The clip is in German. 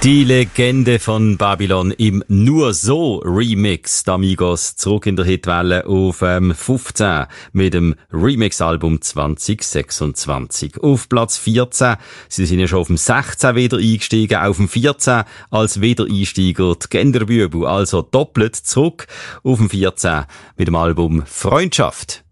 Die Legende von Babylon im Nur so Remix. Die Amigos zurück in der Hitwelle auf 15 mit dem Remix-Album 2026. Auf Platz 14. Sie sind ja schon auf dem 16 wieder eingestiegen. Auf dem 14 als Wiedereinsteiger die Genderbübel. Also doppelt zurück auf dem 14 mit dem Album Freundschaft.